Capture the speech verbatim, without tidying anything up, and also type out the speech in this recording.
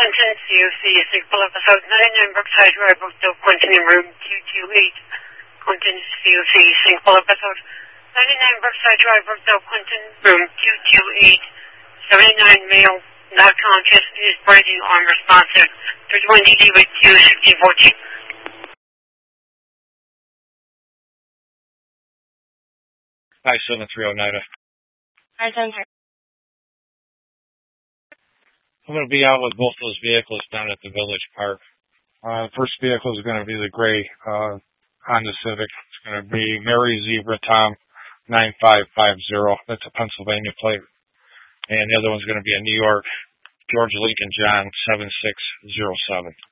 Quinton, C O C, Signal Episode ninety-nine Brookside Drive, Brookdale, Quinton, in room two two eight. Quinton, C O C, Signal Episode ninety-nine Brookside Drive, Brookdale, Quinton, room two two eight. seventy-nine male, not conscious, is breathing, unresponsive. thirty-one D D with two sixteen fourteen. Hi, seven three oh nine. Hi, seven three. I'm going to be out with both those vehicles down at the Village Park. Uh, the first vehicle is going to be the gray uh, Honda Civic. It's going to be Mary Zebra Tom nine five five zero. That's a Pennsylvania plate. And the other one's going to be a New York George Lincoln John seven six zero seven.